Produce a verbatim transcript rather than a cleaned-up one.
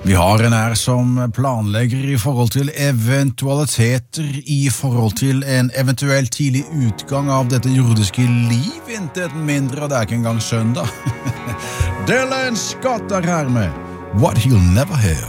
Vi har en her som planlegger i forhold til eventualiteter i forhold til en eventuell tidlig utgang av dette jordiske liv, intet mindre, og det er ikke engang søndag. Dylan Scott er her med What He'll Never Hear.